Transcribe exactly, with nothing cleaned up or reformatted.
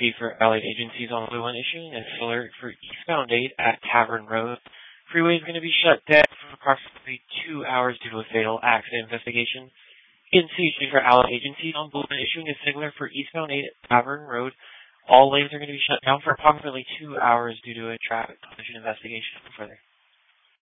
fee for Allied agencies on Blue One issuing a alert for eastbound eight at Tavern Road. Freeway is going to be shut down for approximately two hours due to a fatal accident investigation. In C G for Allied agencies on Blue One issuing a signaler for eastbound eight at Tavern Road. All lanes are going to be shut down for approximately two hours due to a traffic collision investigation. Further.